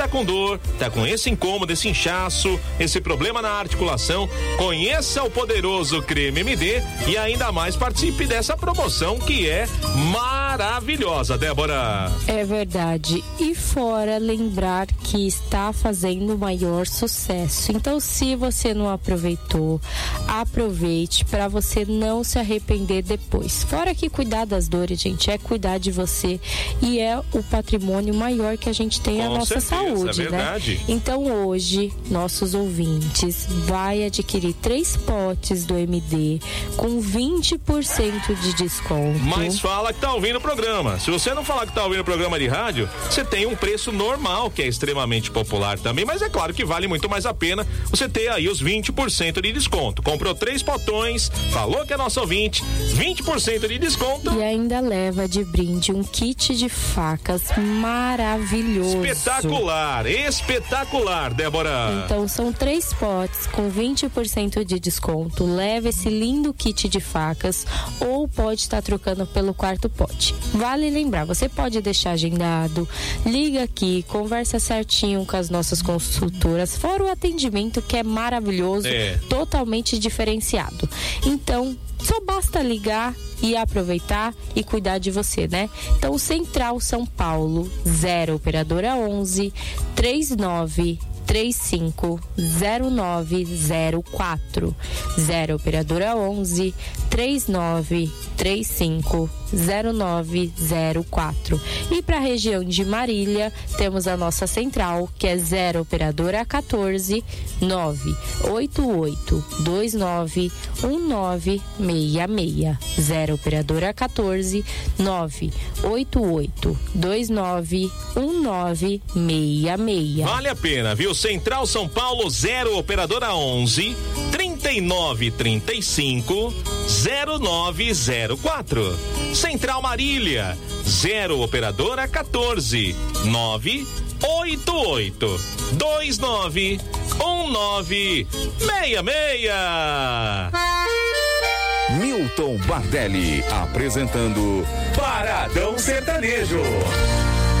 tá com dor, tá com esse incômodo, esse inchaço, esse problema na articulação, conheça o poderoso Creme MD e ainda mais participe dessa promoção que é maravilhosa, Débora. É verdade. E fora lembrar que está fazendo o maior sucesso. Então, se você não aproveitou, aproveite para você não se arrepender depois. Fora que cuidar das dores, gente, é cuidar de você e é o patrimônio maior que a gente tem, a nossa saúde, né? Então hoje, nossos ouvintes vai adquirir 3 potes do MD com 20% de desconto. Mas fala que tá ouvindo o programa. Se você não falar que tá ouvindo o programa de rádio, você tem um preço normal, que é extremamente popular também, mas é claro que vale muito mais a pena você ter aí os 20% de desconto. Comprou 3 potões, falou que é nosso ouvinte, 20% de desconto. E ainda leva de brinde um kit de facas maravilhoso. Espetacular, Débora. Então são 3 potes com 20% de desconto. Leva esse lindo kit de facas ou pode estar trocando pelo 4º pote. Vale lembrar, você pode deixar agendado, liga aqui, conversa certinho com as nossas consultoras, fora o atendimento que é maravilhoso, totalmente diferenciado. Então, só basta ligar e aproveitar e cuidar de você, né? Então, Central São Paulo, 0 operadora 11 39350904, 0 operadora 11 39350904. E para a região de Marília, temos a nossa central, que é 0 operadora 14 988291966, 0 operadora 14 988291966. Vale a pena, viu? Central São Paulo, 0 operadora 11 3935 0904. Central Marília, 0 operadora 14 988 291966. Milton Bardelli apresentando Paradão Sertanejo.